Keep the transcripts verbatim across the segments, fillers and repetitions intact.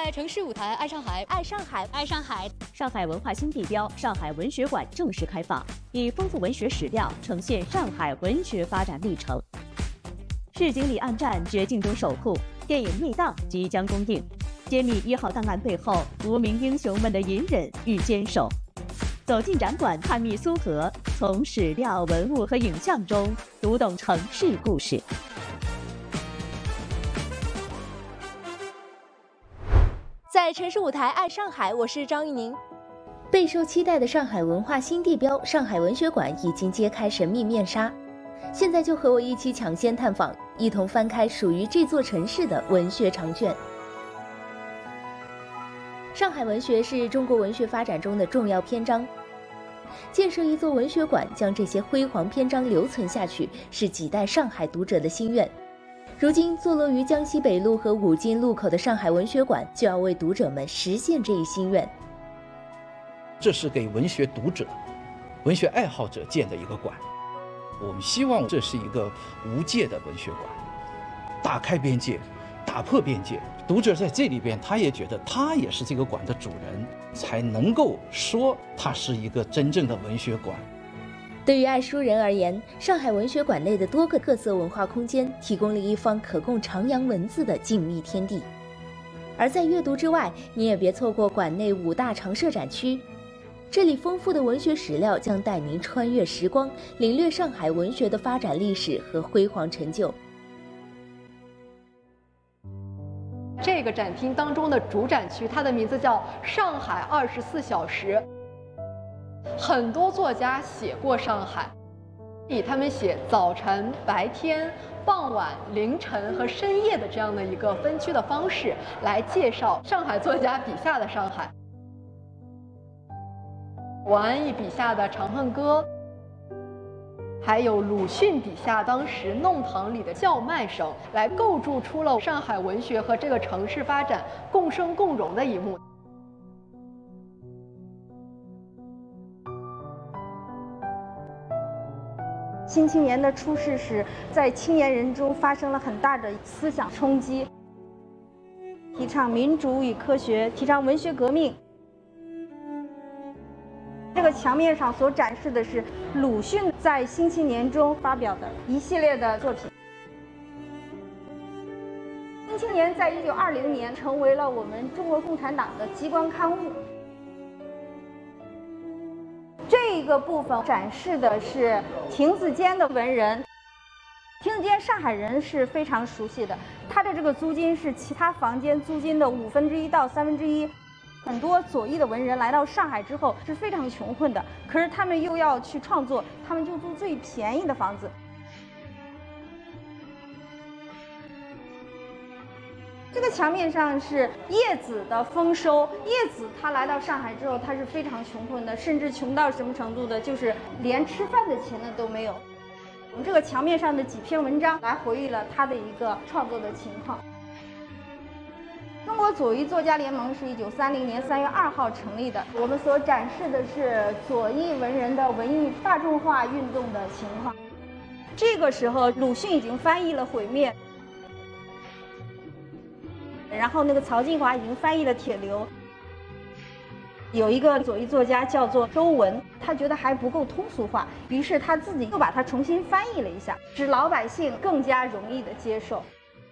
在城市舞台爱上海， 爱上海， 爱上海。 上海文化新地标上海文学馆正式开放，以丰富文学史料呈现上海文学发展历程。市井里暗战，绝境中守护，电影《密档》即将公映，揭秘一号档案背后无名英雄们的隐忍与坚守。走进展馆，探秘苏河，从史料、文物和影像中读懂城市故事。 在城市舞台爱上海，我是张玉宁。 备受期待的上海文化新地标上海文学馆已经揭开神秘面纱，现在就和我一起抢先探访，一同翻开属于这座城市的文学长卷。上海文学是中国文学发展中的重要篇章，建设一座文学馆，将这些辉煌篇章留存下去，是几代上海读者的心愿。如今坐落于江西北路和五金路口的上海文学馆，就要为读者们实现这一心愿。 这是给文学读者、文学爱好者建的一个馆，我们希望这是一个无界的文学馆，打开边界，打破边界。读者在这里边，他也觉得他也是这个馆的主人，才能够说它是一个真正的文学馆。 对于爱书人而言，上海文学馆内的多个特色文化空间提供了一方可供徜徉文字的静谧天地。而在阅读之外，你也别错过馆内五大常设展区，这里丰富的文学史料将带您穿越时光，领略上海文学的发展历史和辉煌成就。 这个展厅当中的主展区，它的名字叫上海二十四小时。很多作家写过上海，以他们写早晨、白天、傍晚、凌晨和深夜的这样的一个分区的方式来介绍上海作家笔下的上海。王安忆笔下的《长恨歌》，还有鲁迅笔下当时弄堂里的叫卖声，来构筑出了上海文学和这个城市发展共生共荣的一幕。 新青年的出世时，在青年人中发生了很大的思想冲击，提倡民主与科学，提倡文学革命。这个墙面上所展示的是鲁迅在新青年中发表的一系列的作品。新青年在一九二零年成为了我们中国共产党的机关刊物。这个部分展示的是亭子间的文人。亭子间上海人是非常熟悉的，它的这个租金是其他房间租金的五分之一到三分之一。很多左翼的文人来到上海之后是非常穷困的，可是他们又要去创作，他们就租最便宜的房子。这个墙面上是叶子的丰收。叶子他来到上海之后，他是非常穷困的，甚至穷到什么程度的，就是连吃饭的钱呢都没有。我们这个墙面上的几篇文章来回忆了他的一个创作的情况。中国左翼作家联盟是一九三零年三月二号成立的。我们所展示的是左翼文人的文艺大众化运动的情况。这个时候，鲁迅已经翻译了《毁灭》。然后那个曹金华已经翻译了《铁流》，有一个左翼作家叫做周文，他觉得还不够通俗化，于是他自己又把它重新翻译了一下，使老百姓更加容易的接受。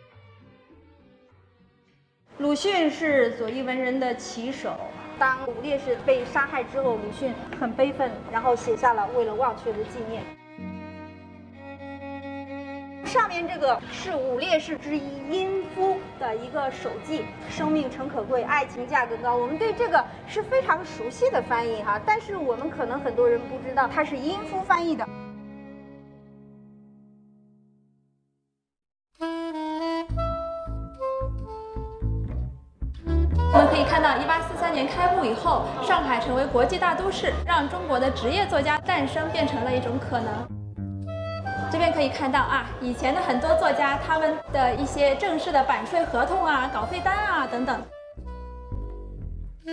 鲁迅是左翼文人的旗手，当五烈士被杀害之后，鲁迅很悲愤，然后写下了《为了忘却的纪念》。上面这个是五烈士之一殷夫的一个手记，生命诚可贵，爱情价更高。我们对这个是非常熟悉的翻译哈，但是我们可能很多人不知道，它是殷夫翻译的。 我们可以看到，一八四三年开埠以后，上海成为国际大都市，让中国的职业作家诞生变成了一种可能。这边可以看到啊，以前的很多作家他们的一些正式的版税合同啊、稿费单啊等等。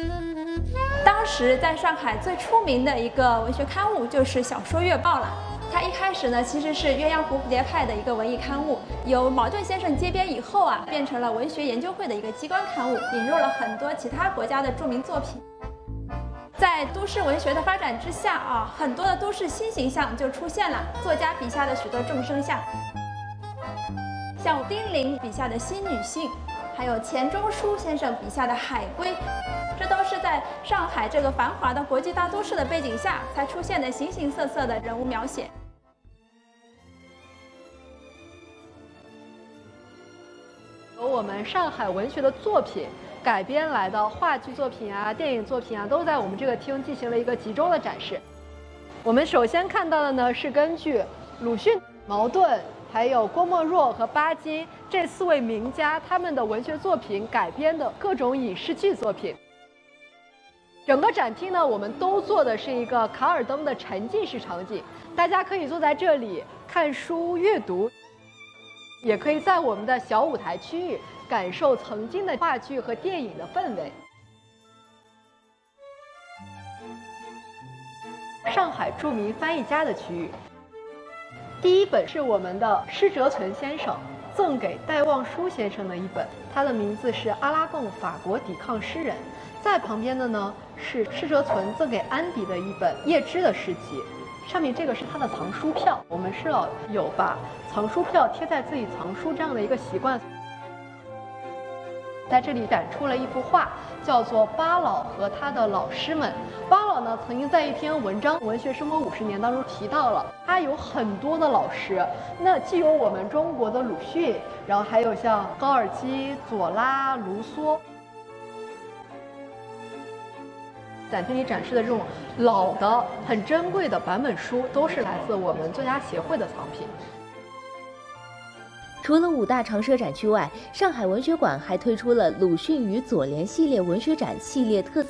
当时在上海最出名的一个文学刊物就是《小说月报》了。 它一开始呢，其实是鸳鸯蝴蝶派的一个文艺刊物，由茅盾先生接编以后啊，变成了文学研究会的一个机关刊物，引入了很多其他国家的著名作品。在都市文学的发展之下啊，很多的都市新形象就出现了，作家笔下的许多众生相，像丁玲笔下的新女性，还有钱钟书先生笔下的海龟，这都是在上海这个繁华的国际大都市的背景下才出现的形形色色的人物描写。 由我们上海文学的作品改编来的话剧作品啊、电影作品啊，都在我们这个厅进行了一个集中的展示。我们首先看到的呢，是根据鲁迅、茅盾、还有郭沫若和巴金这四位名家他们的文学作品改编的各种影视剧作品。整个展厅呢，我们都做的是一个卡尔登的沉浸式场景，大家可以坐在这里看书阅读，也可以在我们的小舞台区域感受曾经的话剧和电影的氛围。上海著名翻译家的区域，第一本是我们的施哲存先生赠给戴望舒先生的一本，它的名字是《阿拉贡法国抵抗诗人》。在旁边的呢是施哲存赠给安迪的一本叶芝的诗集，上面这个是他的藏书票。我们是要有把藏书票贴在自己藏书这样的一个习惯。在这里展出了一幅画，叫做《巴老和他的老师们》。巴老呢，曾经在一篇文章《文学生活五十年》当中提到了，他有很多的老师。那既有我们中国的鲁迅，然后还有像高尔基、左拉、卢梭。展厅里展示的这种老的、很珍贵的版本书，都是来自我们作家协会的藏品。 除了五大常设展区外，上海文学馆还推出了鲁迅与左联系列文学展系列特色